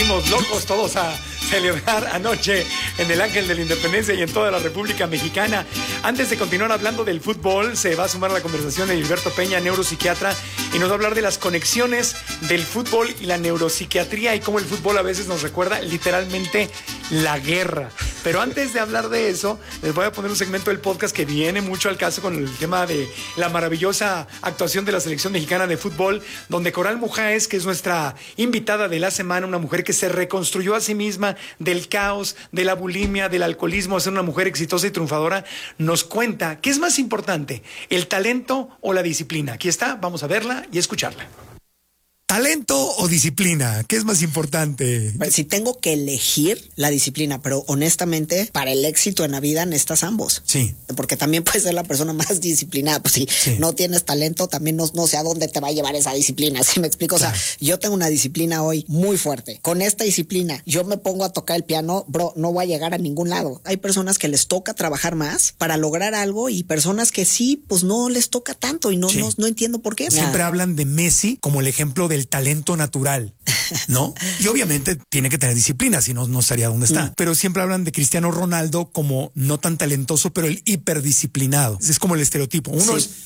vinimos locos todos a celebrar anoche en el Ángel de la Independencia y en toda la República Mexicana. Antes de continuar hablando del fútbol, se va a sumar a la conversación de Gilberto Peña, neuropsiquiatra, y nos va a hablar de las conexiones del fútbol y la neuropsiquiatría y cómo el fútbol a veces nos recuerda literalmente la guerra. Pero antes de hablar de eso, les voy a poner un segmento del podcast que viene mucho al caso con el tema de la maravillosa actuación de la selección mexicana de fútbol, donde Coral Mujáez, que es nuestra invitada de la semana, una mujer que se reconstruyó a sí misma del caos, de la bulimia, del alcoholismo, a ser una mujer exitosa y triunfadora, nos cuenta qué es más importante, el talento o la disciplina. Aquí está, vamos a verla y escucharla. ¿Talento o disciplina? ¿Qué es más importante? Pues, si tengo que elegir, la disciplina, pero honestamente, para el éxito en la vida necesitas ambos. Sí. Porque también puedes ser la persona más disciplinada. Pues si no tienes talento, también no sé a dónde te va a llevar esa disciplina. ¿Sí me explico? Claro. O sea, yo tengo una disciplina hoy muy fuerte. Con esta disciplina, yo me pongo a tocar el piano, bro, no voy a llegar a ningún lado. Hay personas que les toca trabajar más para lograr algo y personas que sí, pues no les toca tanto y no entiendo por qué. Siempre hablan de Messi como el ejemplo del talento natural, ¿no? Y obviamente tiene que tener disciplina, si no, no estaría donde está. Pero siempre hablan de Cristiano Ronaldo como no tan talentoso, pero el hiperdisciplinado. Es como el estereotipo. Uno es